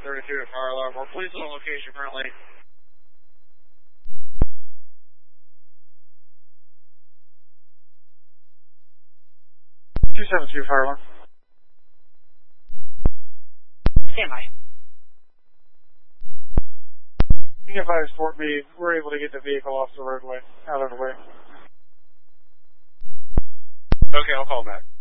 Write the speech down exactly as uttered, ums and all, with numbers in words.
thirty-two at fire alarm. We're police on location currently. two seven two fire alarm. Stand by. You can advise Fort Meade, we're able to get the vehicle off the roadway, out of the way. Okay, I'll call back.